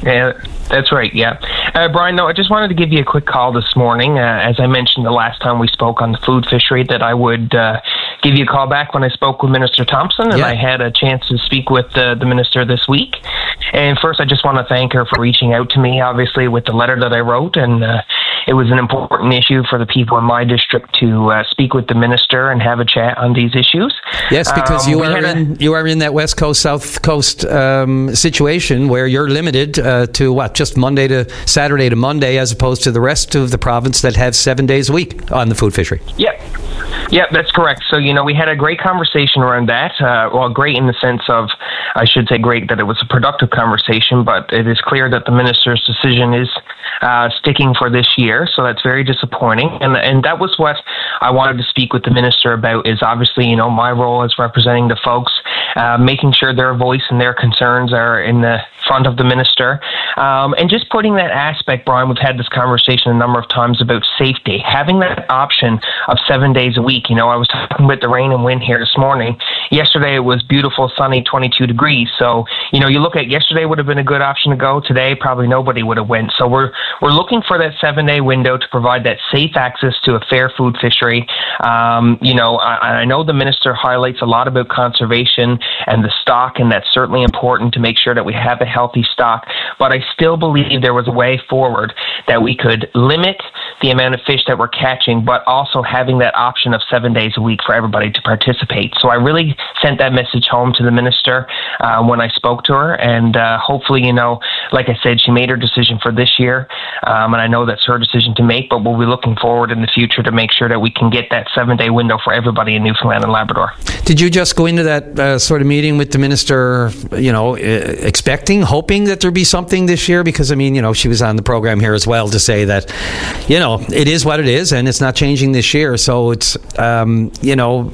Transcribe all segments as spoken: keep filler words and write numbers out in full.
Yeah, that's right, yeah. Uh, Brian, no, I just wanted to give you a quick call this morning. Uh, as I mentioned the last time we spoke on the food fishery, that I would uh, give you a call back when I spoke with Minister Thompson, and yeah. I had a chance to speak with uh, the Minister this week. And first, I just want to thank her for reaching out to me, obviously, with the letter that I wrote, and uh, it was an important issue for the people in my district to uh, speak with the Minister and have a chat on these issues. Yes, because um, you are in a, you are in that West Coast, South Coast um, situation where you're limited uh, to what, just Monday to Saturday to Monday, as opposed to the rest of the province that have seven days a week on the food fishery. Yep. Yeah, that's correct. So, you know, we had a great conversation around that. Uh, well, great in the sense of, I should say great that it was a productive conversation, but it is clear that the minister's decision is uh, sticking for this year. So that's very disappointing. And and that was what I wanted to speak with the minister about, is obviously, you know, my role as representing the folks, uh, making sure their voice and their concerns are in the front of the minister. Um, and just putting that aspect, Brian, we've had this conversation a number of times about safety, having that option of seven days a week. You know, I was talking about the rain and wind here this morning. Yesterday it was beautiful, sunny, twenty-two degrees. So, you know, you look at yesterday would have been a good option to go. Today, probably nobody would have went. So we're we're looking for that seven-day window to provide that safe access to a fair food fishery. Um, you know, I, I know the minister highlights a lot about conservation and the stock, and that's certainly important to make sure that we have a healthy stock. But I still believe there was a way forward that we could limit the amount of fish that we're catching, but also having that option of seven days a week for everybody to participate. So I really sent that message home to the minister uh, when I spoke to her, and uh, hopefully, you know, like I said, she made her decision for this year, um, and I know that's her decision to make, but we'll be looking forward in the future to make sure that we can get that seven-day window for everybody in Newfoundland and Labrador. Did you just go into that uh, sort of meeting with the minister, you know, uh, expecting, hoping that there'd be something this year? Because, I mean, you know, she was on the program here as well to say that, you know, it is what it is, and it's not changing this year. So it's, um, you know,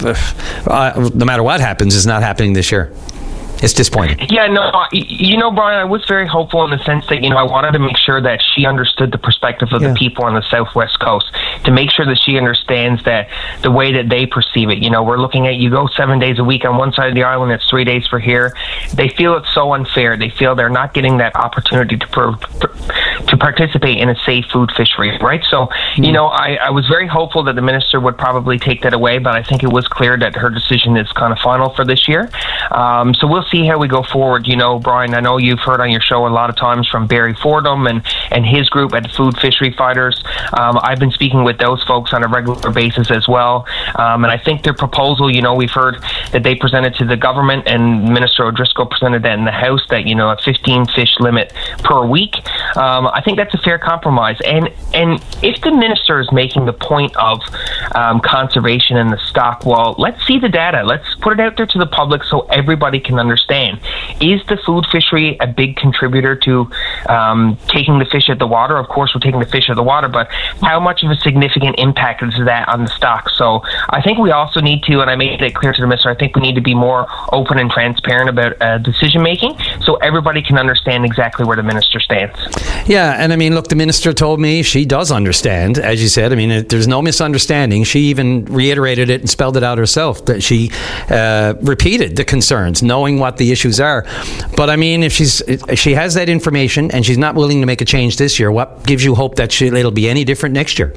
uh, no matter what happens, it's not happening this year. It's disappointing. Yeah, no, you know, Brian, I was very hopeful in the sense that, you know, I wanted to make sure that she understood the perspective of yeah. the people on the Southwest Coast, to make sure that she understands that the way that they perceive it. You know, we're looking at, you go seven days a week on one side of the island, it's three days for here. They feel it's so unfair. They feel they're not getting that opportunity to per, per, to participate in a safe food fishery, right? So, mm. you know, I, I was very hopeful that the minister would probably take that away, but I think it was clear that her decision is kind of final for this year. Um, so we'll see how we go forward. You know, Brian, I know you've heard on your show a lot of times from Barry Fordham and, and his group at the Food Fishery Fighters. Um, I've been speaking with those folks on a regular basis as well. Um, and I think their proposal, you know, we've heard that they presented to the government, and Minister O'Driscoll presented that in the House, that, you know, a fifteen fish limit per week. Um, I think that's a fair compromise. And, and if the minister is making the point of um, conservation and the stock, well, let's see the data. Let's put it out there to the public so everybody can understand. Is the food fishery a big contributor to um, taking the fish at the water? Of course, we're taking the fish at the water, but how much of a significant impact is that on the stock? So I think we also need to, and I made it clear to the minister, I think we need to be more open and transparent about uh, decision making so everybody can understand exactly where the minister stands. Yeah, and I mean, look, the minister told me she does understand, as you said. I mean, it, there's no misunderstanding. She even reiterated it and spelled it out herself, that she uh, repeated the concerns, knowing what the issues are. But I mean, if she's if she has that information and she's not willing to make a change this year, what gives you hope that she, it'll be any different next year?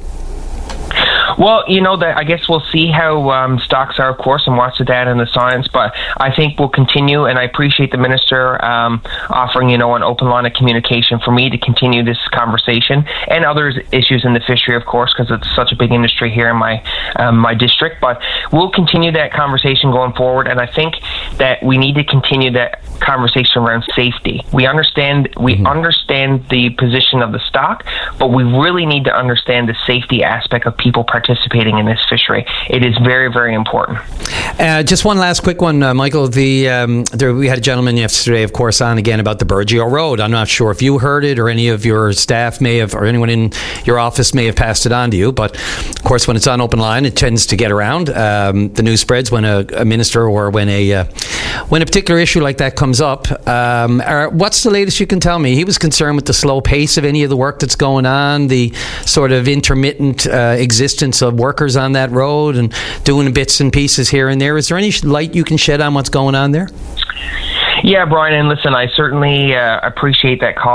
Well, you know, that I guess we'll see how um, stocks are, of course, and watch the data and the science, but I think we'll continue, and I appreciate the minister um, offering, you know, an open line of communication for me to continue this conversation, and other issues in the fishery, of course, because it's such a big industry here in my um, my district. But we'll continue that conversation going forward, and I think that we need to continue that conversation around safety. We understand we mm-hmm. understand the position of the stock, but we really need to understand the safety aspect of people participating in this fishery. It is very, very important. Uh, just one last quick one, uh, Michael. The um, there, we had a gentleman yesterday, of course, on again about the Burgeo Road. I'm not sure if you heard it or any of your staff may have, or anyone in your office may have passed it on to you. But of course, when it's on open line, it tends to get around. Um, the news spreads when a, a minister or when a uh, when a particular issue like that comes up. Um, are, what's the latest you can tell me? He was concerned with the slow pace of any of the work that's going on, the sort of intermittent uh, existence of workers on that road and doing bits and pieces here and there. Is there any light you can shed on what's going on there? Yeah, Brian, and listen, I certainly uh, appreciate that call.